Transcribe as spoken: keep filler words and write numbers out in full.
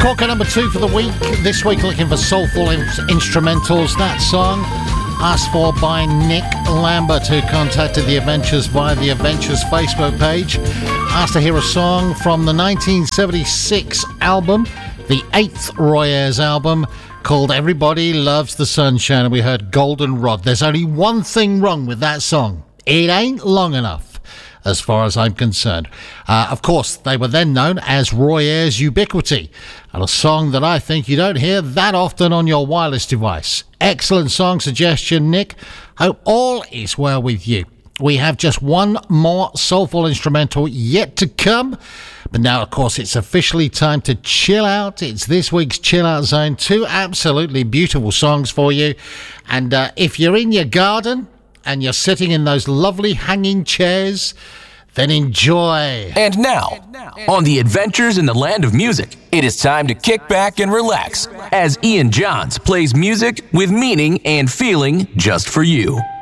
Corker number two for the week. This week looking for soulful in- instrumentals. That song asked for by Nick Lambert, who contacted The Adventures via The Adventures Facebook page. Asked to hear a song from the nineteen seventy-six album, the eighth Roy Ayers album, called Everybody Loves the Sunshine, and we heard Goldenrod. There's only one thing wrong with that song. It ain't long enough, as far as I'm concerned. Uh, of course, they were then known as Roy Ayers Ubiquity, and a song that I think you don't hear that often on your wireless device. Excellent song suggestion, Nick. Hope all is well with you. We have just one more soulful instrumental yet to come, but now, of course, it's officially time to chill out. It's this week's Chill Out Zone. Two absolutely beautiful songs for you. And uh, if you're in your garden and you're sitting in those lovely hanging chairs, then enjoy. And now, on the Adventures in the Land of Music, it is time to kick back and relax as Ian Johns plays music with meaning and feeling just for you.